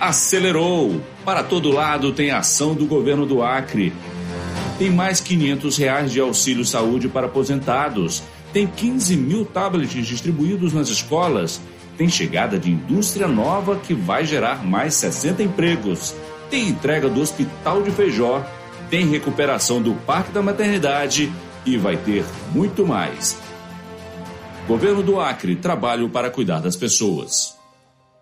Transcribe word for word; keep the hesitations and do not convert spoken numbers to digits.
acelerou. Para todo lado tem ação do governo do Acre. Tem mais quinhentos reais de auxílio saúde para aposentados. Tem quinze mil tablets distribuídos nas escolas. Tem chegada de indústria nova que vai gerar mais sessenta empregos. Tem entrega do Hospital de Feijó. Tem recuperação do Parque da Maternidade e vai ter muito mais. Governo do Acre, trabalho para cuidar das pessoas.